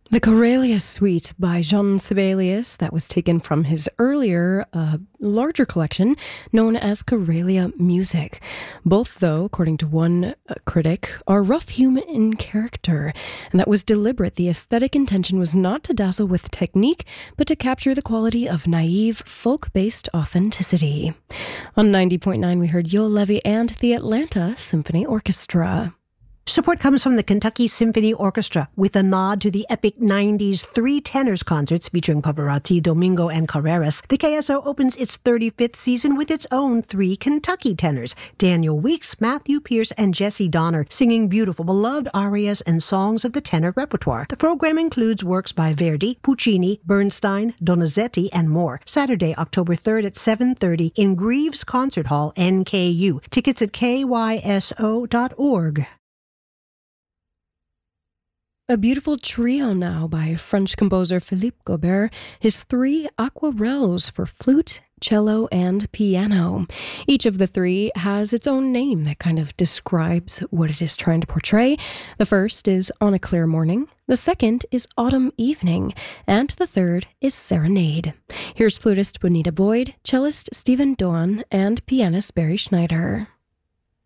The Karelia Suite by Jean Sibelius, that was taken from his earlier, larger collection known as Karelia Music. Both, though, according to one critic, are rough hewn in character, and that was deliberate. The aesthetic intention was not to dazzle with technique, but to capture the quality of naive, folk-based authenticity. On 90.9, we heard Yo Levy and the Atlanta Symphony Orchestra. Support comes from the Kentucky Symphony Orchestra with a nod to the epic 90s three tenors concerts featuring Pavarotti, Domingo, and Carreras. The KSO opens its 35th season with its own three Kentucky tenors, Daniel Weeks, Matthew Pierce, and Jesse Donner, singing beautiful, beloved arias and songs of the tenor repertoire. The program includes works by Verdi, Puccini, Bernstein, Donizetti, and more. Saturday, October 3rd at 7:30 in Greaves Concert Hall, NKU. Tickets at kyso.org. A beautiful trio now by French composer Philippe Gobert, his three aquarelles for flute, cello, and piano. Each of the three has its own name that kind of describes what it is trying to portray. The first is On a Clear Morning, the second is Autumn Evening, and the third is Serenade. Here's flutist Bonita Boyd, cellist Stephen Doan, and pianist Barry Schneider.